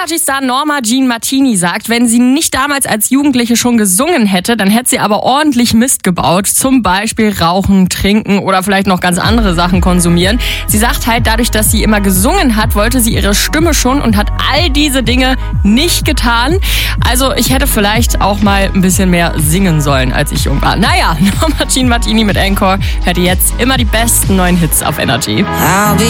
Energy-Star Norma Jean Martini sagt, wenn sie nicht damals als Jugendliche schon gesungen hätte, dann hätte sie aber ordentlich Mist gebaut. Zum Beispiel rauchen, trinken oder vielleicht noch ganz andere Sachen konsumieren. Sie sagt halt, dadurch, dass sie immer gesungen hat, wollte sie ihre Stimme schon und hat all diese Dinge nicht getan. Also ich hätte vielleicht auch mal ein bisschen mehr singen sollen, als ich jung war. Naja, Norma Jean Martini mit Encore hört ihr jetzt immer die besten neuen Hits auf Energy. I'll be